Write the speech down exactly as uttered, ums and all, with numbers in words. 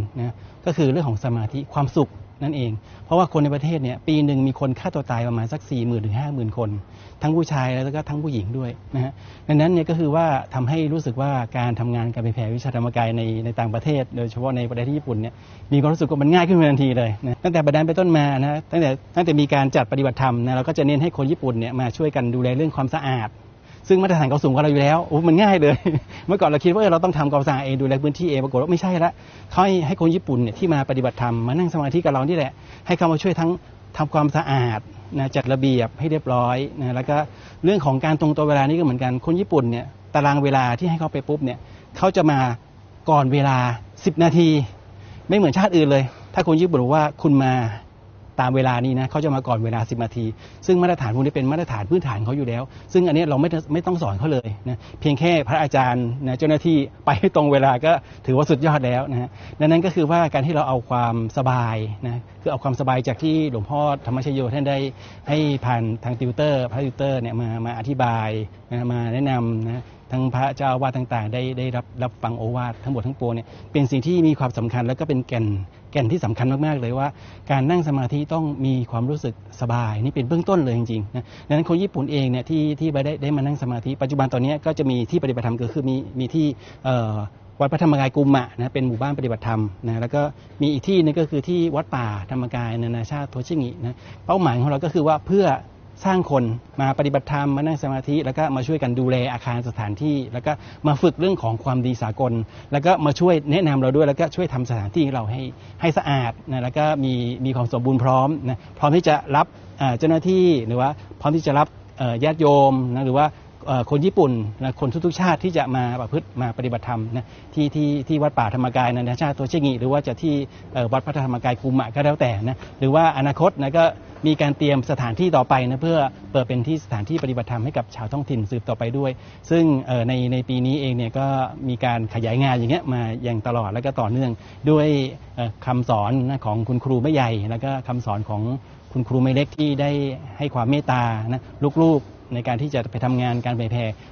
นะก็คือเรื่องของสมาธิความสุขนั่นเองเพราะว่าคนในประเทศเนี่ยปีหนึ่งมีคนฆ่าตัวตายประมาณสัก สี่หมื่น ถึง ห้าหมื่น คนทั้งผู้ชายแล้วก็ทั้งผู้หญิงด้วยนะฮะดังนั้นเนี่ยก็คือว่าทำให้รู้สึกว่าการทำงานการเผยแผ่วิชาธรรมกายในในต่างประเทศโดยเฉพาะในประเทศที่ญี่ปุ่นเนี่ยมีความรู้สึกว่ามันง่ายขึ้นทันทีเลยนะตั้งแต่บัดนั้นเป็นต้นมานะตั้งแต่ตั้งแต่มีการจัดปฏิบัติธรรมนะเราก็จะเน้นให้คนญี่ปุ่นเนี่ยมาช่วยกันดูแลเรื่องความสะอาดซึ่งมาตรฐานเขาสูงกว่าเราอยู่แล้วโอ้มันง่ายเลยเมื่อก่อนเราคิดว่าเราต้องทำความสะอาดเองดูแลพื้นที่เองปรากฏว่าไม่ใช่ละเขาให้ให้คนญี่ปุ่นเนี่ยที่มาปฏิบัติธรรมมานั่งสมาธิกับเรานี่แหละให้เขามาช่วยทั้งทำความสะอาดนะจัดระเบียบให้เรียบร้อยนะแล้วก็เรื่องของการตรงตัวเวลานี่ก็เหมือนกันคนญี่ปุ่นเนี่ยตารางเวลาที่ให้เขาไปปุ๊บเนี่ยเขาจะมาก่อนเวลาสิบนาทีไม่เหมือนชาติอื่นเลยถ้าคนญี่ปุ่นบอกว่าคุณมาตามเวลานี้นะเขาจะมาก่อนเวลาสิบนาทีซึ่งมาตรฐานพวกนี้เป็นมาตรฐานพื้นฐานเขาอยู่แล้วซึ่งอันนี้เราไม่ไม่ต้องสอนเขาเลยนะเพียงแค่พระอาจารย์นะเจ้าหน้าที่ไปให้ตรงเวลาก็ถือว่าสุดยอดแล้วนะฮะดังนั้นก็คือว่าการที่เราเอาความสบายนะคือเอาความสบายจากที่หลวงพ่อธรรมชโยท่านได้ให้ผ่านทางติวเตอร์พระติวเตอร์เนี่ยมามาอธิบายนะมาแนะนำนะทั้งพระเจ้าอาวาสต่างๆได้ได้รับรับฟังโอวาททั้งหมดทั้งปวงเนี่ยเป็นสิ่งที่มีความสำคัญแล้วก็เป็นแก่นแก่นที่สำคัญมากๆเลยว่าการนั่งสมาธิต้องมีความรู้สึกสบายนี่เป็นเบื้องต้นเลยจริงๆนะดังนั้นคนญี่ปุ่นเองเนี่ยที่ที่ได้ได้มานั่งสมาธิปัจจุบันตอนนี้ก็จะมีที่ปฏิบัติธรรมก็คือมีมีที่วัดพระธรรมกายกุมะนะเป็นหมู่บ้านปฏิบัติธรรมนะแล้วก็มีอีกที่นึงก็คือที่วัดป่าธรรมกายนานาชาติโทชิงินะเป้าหมายของเราก็คือว่าเพื่อสร้างคนมาปฏิบัติธรรมมานั่งสมาธิแล้วก็มาช่วยกันดูแลอาคารสถานที่แล้วก็มาฝึกเรื่องของความดีสากลแล้วก็มาช่วยแนะนำเราด้วยแล้วก็ช่วยทำสถานที่ของเราให้ให้สะอาดนะแล้วก็มีมีความสมบูรณ์พร้อมนะพร้อมที่จะรับเจ้าหน้าที่หรือว่าพร้อมที่จะรับญาติโยมนะหรือว่าคนญี่ปุ่นนะคนทุกๆชาติที่จะมาประพฤติมาปฏิบัติธรรมนะที่ที่ที่วัดป่าธรรมกายนานาชาติโทชิงิหรือว่าจะที่วัดพระธรรมกายกุมะก็แล้วแต่นะหรือว่าอนาคตนะก็มีการเตรียมสถานที่ต่อไปนะเพื่อเปิดเป็นที่สถานที่ปฏิบัติธรรมให้กับชาวท้องถิ่นสืบต่อไปด้วยซึ่งในในปีนี้เองเนี่ยก็มีการขยายงานอย่างเงี้ยมาอย่างตลอดแล้วก็ต่อเนื่องด้วยคำสอนนะของคุณครูไม่ใหญ่แล้วก็คำสอนของคุณครูไม่เล็กที่ได้ให้ความเมตตานะลูกๆในการที่จะไปทำงานการเผยแผ่